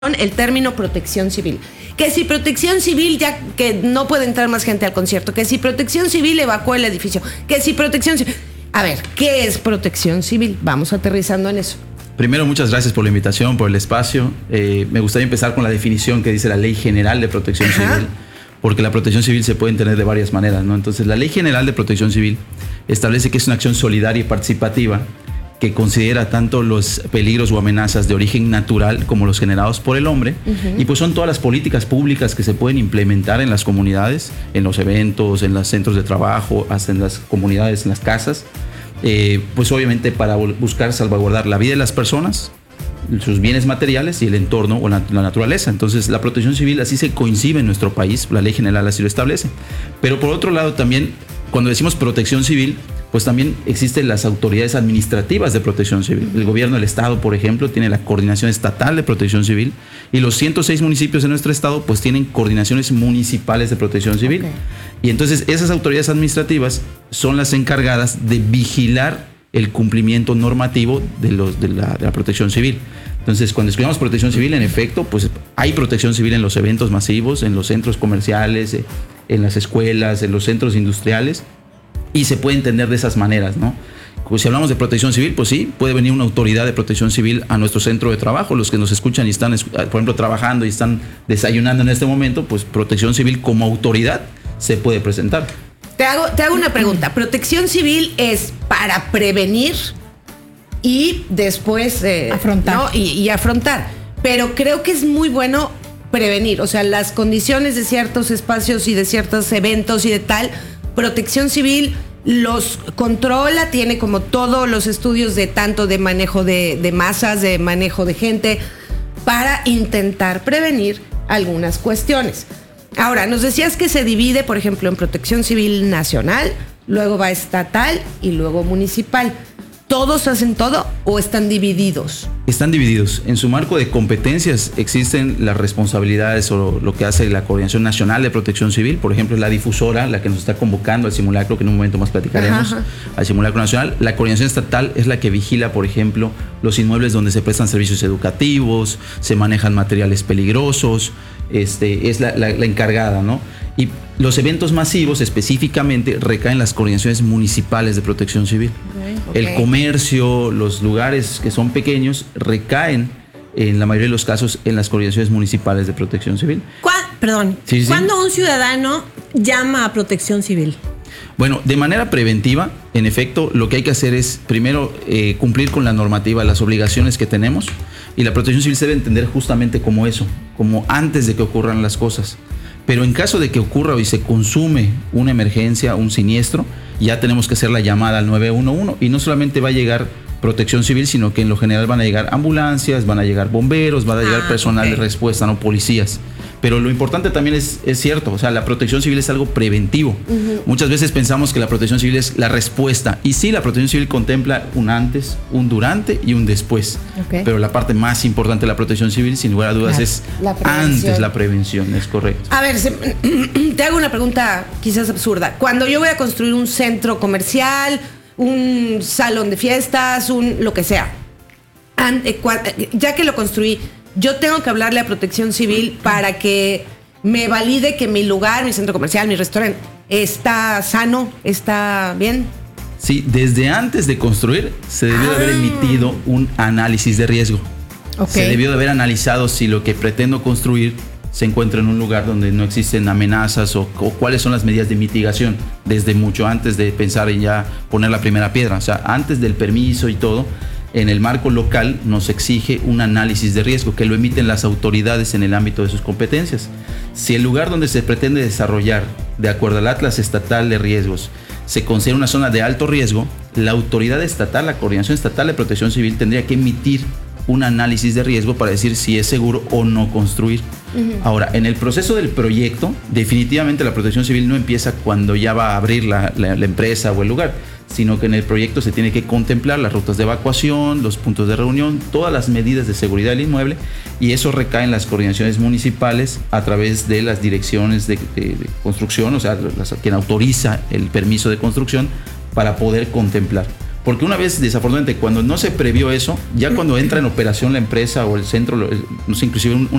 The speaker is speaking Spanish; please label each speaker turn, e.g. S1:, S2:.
S1: el término protección civil. Que si protección civil, ya que no puede entrar más gente al concierto, que si protección civil evacúa el edificio, que si protección civil... A ver, ¿qué es protección civil? Vamos aterrizando en eso.
S2: Primero, muchas gracias por la invitación, por el espacio. Me gustaría empezar con la definición que dice la Ley General de Protección Civil, porque la protección civil se puede entender de varias maneras, ¿no? Entonces, la Ley General de Protección Civil establece que es una acción solidaria y participativa que considera tanto los peligros o amenazas de origen natural como los generados por el hombre, y pues son todas las políticas públicas que se pueden implementar en las comunidades, en los eventos, en los centros de trabajo, hasta en las comunidades, en las casas, pues obviamente para buscar salvaguardar la vida de las personas, sus bienes materiales y el entorno o la naturaleza. Entonces la protección civil así se concibe en nuestro país, la ley general así lo establece. Pero por otro lado también, cuando decimos protección civil, pues también existen las autoridades administrativas de protección civil. El gobierno del estado, por ejemplo, tiene la coordinación estatal de protección civil, y los 106 municipios de nuestro estado pues tienen coordinaciones municipales de protección civil. Y entonces esas autoridades administrativas son las encargadas de vigilar el cumplimiento normativo de la protección civil. Entonces, cuando escuchamos protección civil, en efecto, pues hay protección civil en los eventos masivos, en los centros comerciales, en las escuelas, en los centros industriales, y se puede entender de esas maneras, ¿no? Pues si hablamos de protección civil, pues sí, puede venir una autoridad de protección civil a nuestro centro de trabajo. Los que nos escuchan y están, por ejemplo, trabajando y están desayunando en este momento, pues protección civil como autoridad se puede presentar.
S1: Te hago una pregunta. ¿Protección civil es para prevenir y después
S3: afrontar?
S1: ¿no? Y afrontar. Pero creo que es muy bueno prevenir. O sea, las condiciones de ciertos espacios y de ciertos eventos y de tal, protección civil los controla, tiene como todos los estudios de tanto de manejo de masas, de manejo de gente, para intentar prevenir algunas cuestiones. Ahora, nos decías que se divide, por ejemplo, en protección civil nacional, luego va estatal y luego municipal. ¿Todos hacen todo o están divididos?
S2: Están divididos. En su marco de competencias existen las responsabilidades o lo que hace la Coordinación Nacional de Protección Civil. Por ejemplo, es la difusora la que nos está convocando al simulacro, que en un momento más platicaremos, al simulacro nacional. La Coordinación Estatal es la que vigila, por ejemplo, los inmuebles donde se prestan servicios educativos, se manejan materiales peligrosos, es la encargada, ¿no? Y los eventos masivos específicamente recaen en las coordinaciones municipales de protección civil. El comercio, los lugares que son pequeños recaen en la mayoría de los casos en las coordinaciones municipales de protección civil.
S3: ¿Cuándo un ciudadano llama a protección civil?
S2: Bueno, de manera preventiva, en efecto, lo que hay que hacer es primero cumplir con la normativa, las obligaciones que tenemos, y la protección civil se debe entender justamente como eso, como antes de que ocurran las cosas. Pero en caso de que ocurra y se consume una emergencia, un siniestro, ya tenemos que hacer la llamada al 911, y no solamente va a llegar protección civil, sino que en lo general van a llegar ambulancias, van a llegar bomberos, van a llegar personal de respuesta, no policías. Pero lo importante también es cierto, o sea, la protección civil es algo preventivo. Muchas veces pensamos que la protección civil es la respuesta, y sí, la protección civil contempla un antes, un durante y un después. Pero la parte más importante de la protección civil, sin lugar a dudas, es antes la prevención, es correcto.
S1: A ver, te hago una pregunta quizás absurda. Cuando yo voy a construir un centro comercial, un salón de fiestas, lo que sea, ya que lo construí, yo tengo que hablarle a protección civil para que me valide que mi lugar, mi centro comercial, mi restaurante está sano, está bien.
S2: Sí, desde antes de construir se debió de haber emitido un análisis de riesgo. Se debió de haber analizado si lo que pretendo construir se encuentra en un lugar donde no existen amenazas o cuáles son las medidas de mitigación desde mucho antes de pensar en ya poner la primera piedra. O sea, antes del permiso y todo, en el marco local nos exige un análisis de riesgo que lo emiten las autoridades en el ámbito de sus competencias. Si el lugar donde se pretende desarrollar, de acuerdo al Atlas Estatal de Riesgos, se considera una zona de alto riesgo, la autoridad estatal, la Coordinación Estatal de Protección Civil, tendría que emitir un análisis de riesgo para decir si es seguro o no construir. Ahora, en el proceso del proyecto, definitivamente la protección civil no empieza cuando ya va a abrir la empresa o el lugar, sino que en el proyecto se tiene que contemplar las rutas de evacuación, los puntos de reunión, todas las medidas de seguridad del inmueble, y eso recae en las coordinaciones municipales a través de las direcciones de construcción, o sea, quien autoriza el permiso de construcción para poder contemplar. Porque una vez, desafortunadamente, cuando no se previó eso, ya cuando entra en operación la empresa o el centro, no sé, inclusive una